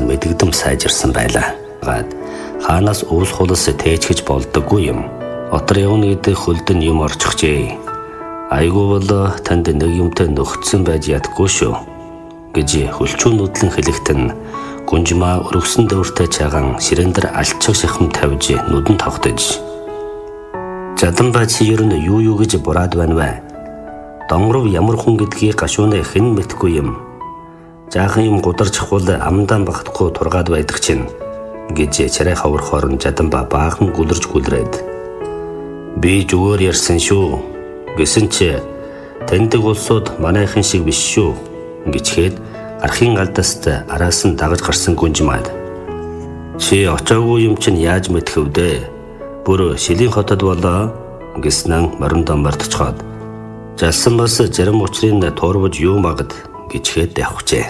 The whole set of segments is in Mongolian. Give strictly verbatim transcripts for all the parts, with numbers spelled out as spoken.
мэдэгдэм сайжирсан байлаа. Хаанаас өвс хулс тээчгэж болдоггүй юм. Отор явна гэдэг хөлдөнд юм орчихжээ. Айгүй бол танд нэг юмтай нөхцсөн байж ядгүй шүү гэж хөлчүүн нүдлэн хэлэхэд нь Гүнжмаа өргөсөн дэвртэй чаган ширэндэр алчиг шахам тавьж нүдэн тогтож. Жаданбаа чи ер нь юу юу гэж бураад байна вэ? Донгоров ямар хүн гэдгийг гашуунаа хэн мэдгүй юм. Жаахан юм гударч хвал амдан багтахгүй тургаад байдаг чинь гэж чарай хаврахоор нь Жаданбаа баахан гүлэрж гүлрээд. Би зүгээр ярьсан шүү. Гэсэн чи таньдаг улсууд манайхан шиг биш шүү гэчгээд архын алдаст араас нь дагаж гарсан Гүнжмаад. Чи очоогүй юм чинь яаж мэдэх вэ? Бүр шилийн хотод болоо гэснэн мориндоо мартчиход. Жалсан бас зарим учрын туурвж юу магад гэчгээд явхжээ.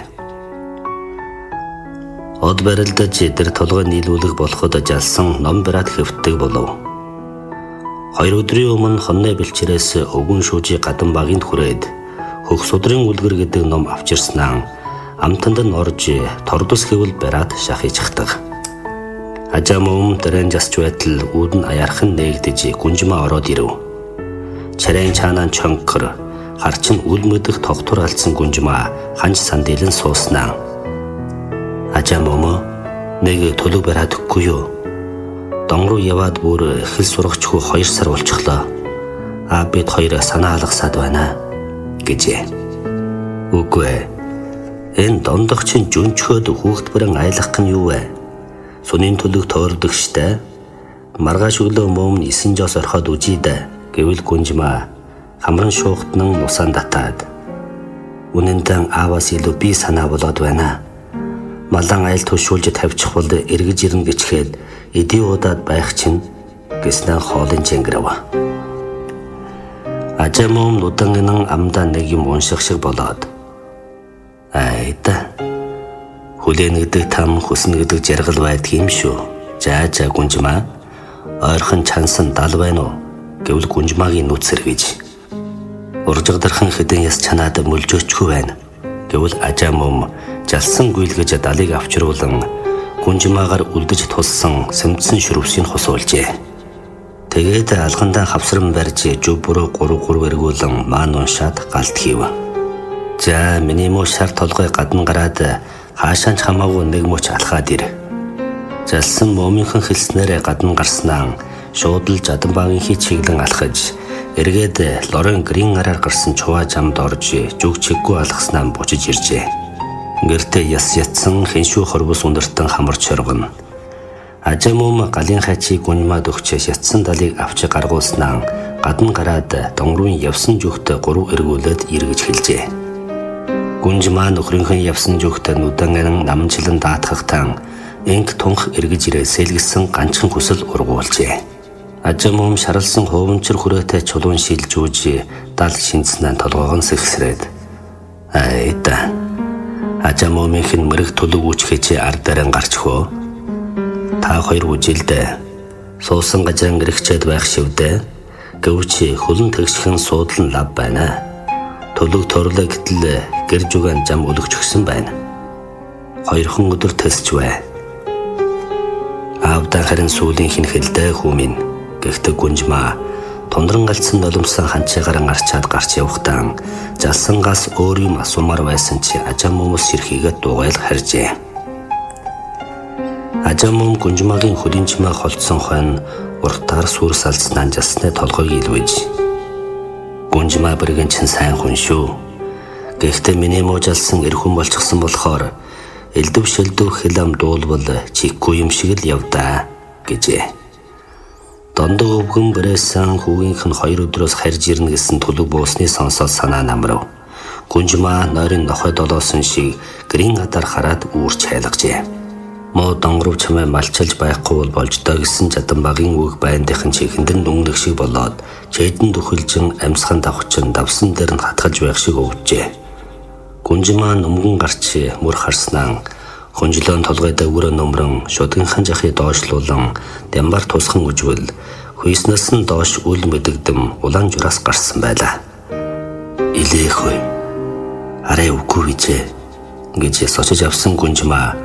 Од барилдаж дээр толгой нийлүүлэх болоход жалсан ном бараад хэвтдэг болов. Хоёр өдрийн өмнө хонны бэлчээрээс өвгөн шүүжи гадан багынд хүрээд хөх судрын үлгэр гэдэг ном авчирснаа амтанд нь орж тордус хэвэл бараад шахижхдаг. Ажаа мөм дөрэн жасч байтал үүд нь аярхан нээгдэж Гүнжмаа ороод ирэв. Чарайн чаанаа чонкор харчин үл мэдэх тогтвор алдсан Гүнжмаа ханж сандилэн сууснаа. Ажаа мөм нэг төлөв бараад өгөхгүй юу? Дон руу яваад бүр хэл сурагчгүй хоёр сар болчихлоо. А бид хоёр санаа алгасаад байна гэжээ. Үгүй. Энэ дондох чинь жүнчхөөд хүүхэд баран айлах нь юу вэ? Сунийн төлөг тоордог штэ. Маргааш өглөө мөм нисэн жос орхоод үжий дэ гэвэл Гүнжмаа хамран шуухтнан нусаан татаад. Үнэндээ ааваас илүү би санаа болоод байна. Малан айл тушуулж тавьчих бол эргэж ирнэ гэчгээд эдий удаад байх чинь гэснээр хоолын чэнгэрв. Ажаа мөм удангийн амдаа нэг юм унших шиг болоод. Айда. Хүлээнэгдэг там хүснэ гэдэг жаргал байдаг юм шүү. За за Гүнжмаа. Ойрхон чансан дал байна уу? Гэвэл Гүнжмаагийн нүд сэргэж. Уржигдэрхэн хэдэн яс чанаад мөлжөөчгүй байна. Гэвэл ажаа мөм жалсан гүйлгэж далыг авчруулан Гүнжмаагаар үлдэж тулсан сэмтсэн шүрвсийг хусуулжээ. Тэгээд алгандаа хавсран барьж жүв бүрөө гурав гурав эргүүлэн маан уншаад галт хийв. За миний муу шар толгой гадна гараад хаашаач хамаагүй нэг мөч алхаад ир. Залсан момынхан хэлснээр гадна гарснаа шууд л Жаданбаагийн хий чиглэн алхаж эргээд лорен грин араар гарсан чуваа замд орж жүг чиггүй алгаснаа бучиж иржээ. Гэртээ яс ятсан хэншүү хорвос өндөртөн хамарч хоргоно. Ажаа мөм галын хачиг Гүнжмаад өгчөөс ятсан далыг авч гаргуулснаа гадна гараад донгорын явсан жүхтэ гурав эргүүлээд эргэж хэлжээ. Гүнжмаа нөхрийнхэн явсан жүхтэ нүдэн намчлан даатгахтан энг тунх эргэж ирээ сэлгэсэн ганчхан хүсэл ургуулжээ. Ажаа мөм шаралсан хуванчир хүрээтэй чулуун шилжүүж дал шинцнээ толгоог нь сэгсрээд. Айда. Ажаа мөмийнхэн мэрэг төлөв үүчхэж ардаараа гарч хөө. Та хоёр үжилдэ. Суусан газрын гэрэгчэд байх шивдэ. Гэвч хөлн тэгшхэн суудлан лав байна. Төлөв торлоо гэтэл гэр жүгэн зам өлөгч өгсөн байна. Хоёрхан өдөр тэлсч бай. Аавдаа харин сүүлийн хин хэлдэ хүмин. Гэхдээ Гүнжмаа тундран галцсан нулимсан ханчаагаар гарчаад гарч явахдаа жалсангаас өөр юм асуумаар байсан чи ажаа мөмс ширхийгээ дуугайл харжээ. Ажаа мөм Гүнжмаагийн хөлинчмаа холдсон хойно уртаар сүрс алдснаа жалсны толгойг илвэж. Гүнжмаа бэргэн чин сайн хүн шүү. Гэхдээ миний муу жалсан эр хүн болчихсон болохоор элдв шэлдв хилам дуулбал чиггүй юм шиг л явдаа гэжээ. Дондоо өвгөн бэрээсэн хүүгийнх нь хоёр өдрөөс харж ирнэ гэсэн төлөв буусны сонсоод санаа намрав. Гүнжмаа нойрын нохой долоосон шиг гэрийн гадар хараад үүрч хайлгажээ. Муу донгоров чамаа малчилж байхгүй бол болж доо гэсэн Жаданбаагийн үг байндахын чихэндэн дүнлэх шиг болоод чэдэн дөхөлжин амьсхан давхчин давсан дээр нь хатгалж байх шиг өвчжээ. Гүнжмаа нүмгэн гарч мөр харснаа хөнжлөн толгойдоо өрөө нөмрөн шудгийнхын жахыг доошлуулан дямбар тусхан үжвэл хүйснээс нь доош үл мэдэгдэм улаан жураас гарсан байлаа. Илээхүй. Арай үгүй вижээ гэж сочиж авсан Гүнжмаа